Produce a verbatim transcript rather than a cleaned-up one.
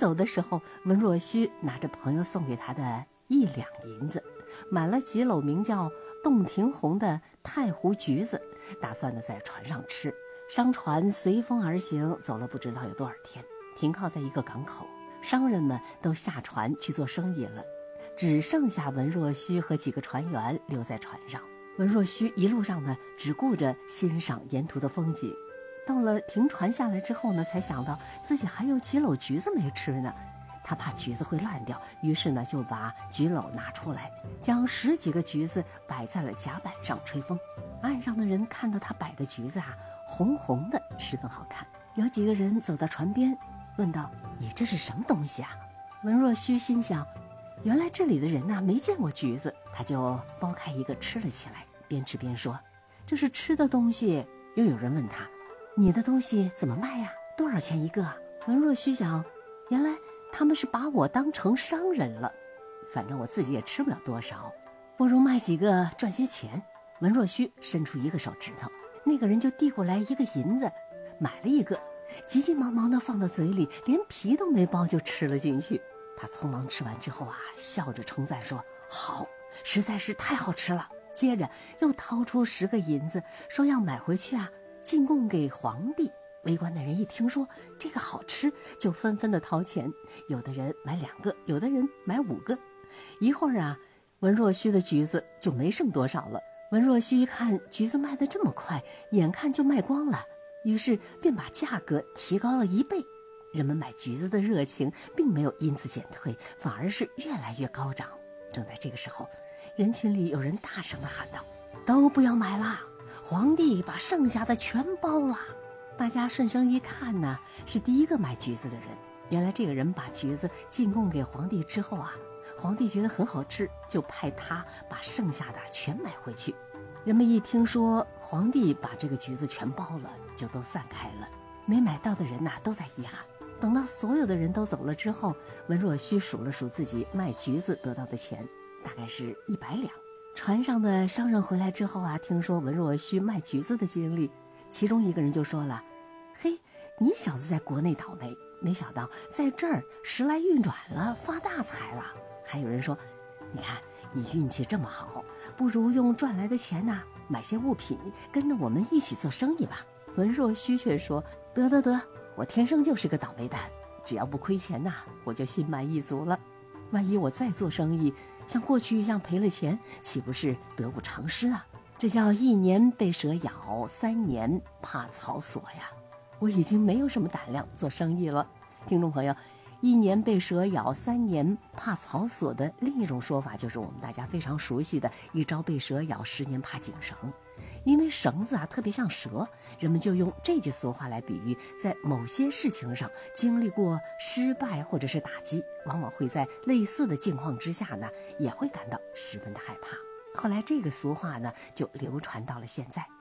走的时候，文若虚拿着朋友送给他的一两银子，买了几篓名叫洞庭红的太湖橘子，打算呢在船上吃。商船随风而行，走了不知道有多少天，停靠在一个港口，商人们都下船去做生意了，只剩下文若虚和几个船员留在船上。文若虚一路上呢只顾着欣赏沿途的风景，到了停船下来之后呢，才想到自己还有几篓橘子没吃呢。他怕橘子会烂掉，于是呢就把橘篓拿出来，将十几个橘子摆在了甲板上吹风。岸上的人看到他摆的橘子啊，红红的，十分好看。有几个人走到船边，问道：“你这是什么东西啊？”文若虚心想，原来这里的人呐、啊、没见过橘子，他就剥开一个吃了起来，边吃边说：“这是吃的东西。”又有人问他：“你的东西怎么卖呀？多少钱一个啊？”文若虚想，原来他们是把我当成商人了，反正我自己也吃不了多少，不如卖几个赚些钱。文若虚伸出一个手指头，那个人就递过来一个银子，买了一个，急急忙忙地放到嘴里，连皮都没剥就吃了进去。他匆忙吃完之后啊，笑着称赞说：“好，实在是太好吃了。”接着又掏出十个银子，说要买回去啊，进贡给皇帝。围观的人一听说这个好吃，就纷纷的掏钱，有的人买两个，有的人买五个。一会儿啊，文若虚的橘子就没剩多少了。文若虚一看橘子卖得这么快，眼看就卖光了，于是便把价格提高了一倍。人们买橘子的热情并没有因此减退，反而是越来越高涨。正在这个时候，人群里有人大声地喊道：“都不要买啦！皇帝把剩下的全包了。”大家顺声一看呢，是第一个买橘子的人。原来这个人把橘子进贡给皇帝之后啊，皇帝觉得很好吃，就派他把剩下的全买回去。人们一听说皇帝把这个橘子全包了，就都散开了。没买到的人呐、啊，都在遗憾。等到所有的人都走了之后，文若虚数了数自己卖橘子得到的钱，大概是一百两。船上的商人回来之后啊，听说文若虚卖橘子的经历，其中一个人就说了：“嘿，你小子在国内倒霉，没想到在这儿时来运转了，发大财了。”还有人说：“你看你运气这么好，不如用赚来的钱呐、啊、买些物品，跟着我们一起做生意吧。”文若虚却说：“得得得，我天生就是个倒霉蛋，只要不亏钱呐、啊，我就心满意足了。万一我再做生意，像过去一样赔了钱，岂不是得不偿失啊？这叫一年被蛇咬，三年怕草索呀！我已经没有什么胆量做生意了。”听众朋友，一年被蛇咬，三年怕草索的另一种说法，就是我们大家非常熟悉的一朝被蛇咬，十年怕井绳。因为绳子啊特别像蛇，人们就用这句俗话来比喻，在某些事情上经历过失败或者是打击，往往会在类似的境况之下呢，也会感到十分的害怕。后来这个俗话呢就流传到了现在。